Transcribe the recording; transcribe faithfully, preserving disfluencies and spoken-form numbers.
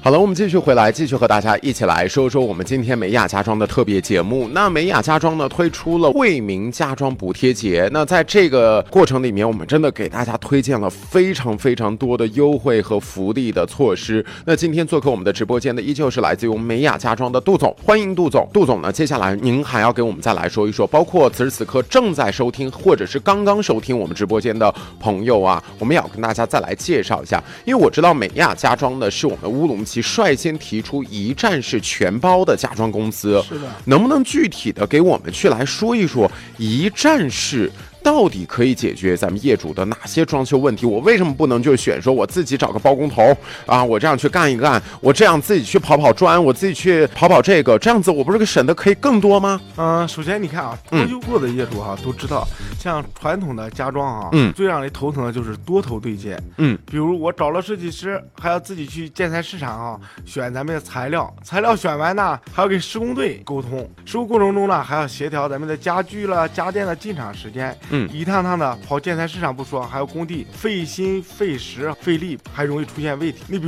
好了，我们继续回来，继续和大家一起来说说我们今天美雅家装的特别节目。那美雅家装呢推出了惠民家装补贴节，那在这个过程里面，我们真的给大家推荐了非常非常多的优惠和福利的措施。那今天做客我们的直播间的依旧是来自于我们美雅家装的杜总，欢迎杜总。杜总呢，接下来您还要给我们再来说一说，包括此时此刻正在收听或者是刚刚收听我们直播间的朋友啊，我们也要跟大家再来介绍一下，因为我知道美雅家装呢是我们乌鲁木齐率先提出一站式全包的家装公司， 是的， 能不能具体的给我们去来说一说一站式到底可以解决咱们业主的哪些装修问题？我为什么不能就选说我自己找个包工头啊，我这样去干一干，我这样自己去跑跑砖，我自己去跑跑这个，这样子我不是省的可以更多吗？ 嗯、呃，首先你看啊，装修过的业主哈、啊、都知道，像传统的家装啊，嗯，最让人头疼的就是多头对接，嗯，比如我找了设计师，还要自己去建材市场啊选咱们的材料，材料选完呢，还要给施工队沟通，施工过程中呢还要协调咱们的家具了、家电的进场时间。嗯，一趟趟的跑建材市场不说，还有工地费心费时费力，还容易出现问题。你比如